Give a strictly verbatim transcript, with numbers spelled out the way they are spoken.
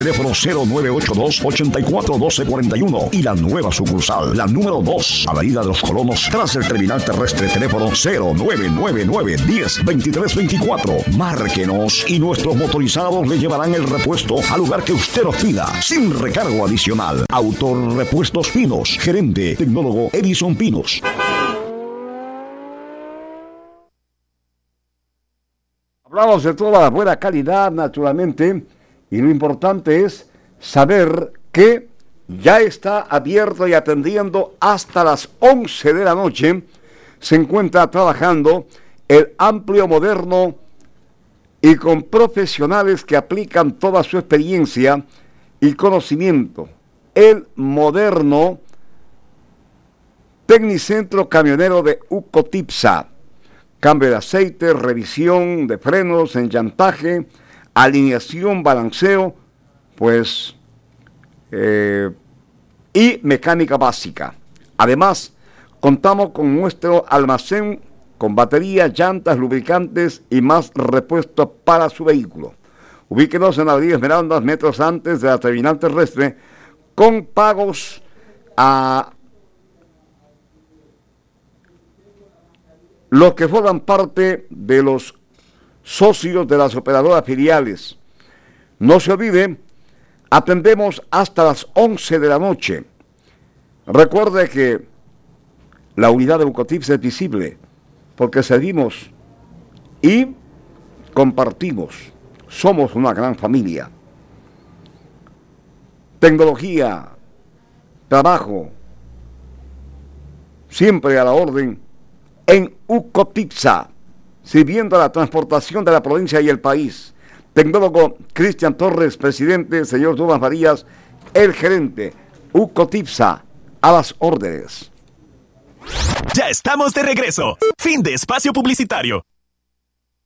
Teléfono cero nueve ocho dos, ocho cuatro uno dos cuatro uno y la nueva sucursal, la número dos, Avenida de los Colonos, tras el terminal terrestre. Teléfono cero nueve nueve nueve, diez, veintitrés veinticuatro. Márquenos y nuestros motorizados le llevarán el repuesto al lugar que usted nos pida, sin recargo adicional. Autor Repuestos Pinos, gerente tecnólogo Edison Pinos. Hablamos de toda la buena calidad, naturalmente. Y lo importante es saber que ya está abierto y atendiendo hasta las once de la noche. Se encuentra trabajando el amplio, moderno y con profesionales que aplican toda su experiencia y conocimiento. El moderno Tecnicentro Camionero de Ucotipsa. Cambio de aceite, revisión de frenos, enllantaje, alineación, balanceo, pues, eh, y mecánica básica. Además, contamos con nuestro almacén con baterías, llantas, lubricantes y más repuestos para su vehículo. Ubíquenos en la avenida Esmeraldas, metros antes de la terminal terrestre, con pagos a los que forman parte de los socios de las operadoras filiales. No se olvide, atendemos hasta las once de la noche. Recuerde que la unidad de Ucotipsa es visible porque servimos y compartimos. Somos una gran familia. Tecnología, trabajo, siempre a la orden en Ucotipsa, sirviendo a la transportación de la provincia y el país. Tecnólogo Cristian Torres, presidente, señor Dumas Marías, el gerente. Ucotipsa, a las órdenes. Ya estamos de regreso. Fin de espacio publicitario.